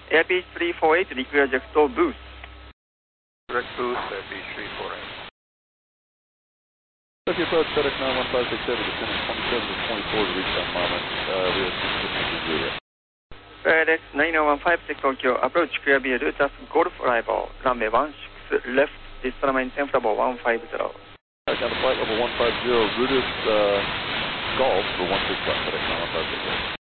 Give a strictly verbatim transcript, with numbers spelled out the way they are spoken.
Airpeace three four eight, require Jacto boost. Direct boost, Airpeace three four eight. If you approach FedEx nine one five six seven, descending twenty-seven to twenty-four to reach that moment, uh, we have six zero. FedEx nine one five six Tokyo, approach clear via Rutas Golf Arrival, runway one six left, distal maintain for about one five zero. Back down to flight level one five zero, Rutas uh, Golf for one six left, FedEx nine one five six seven.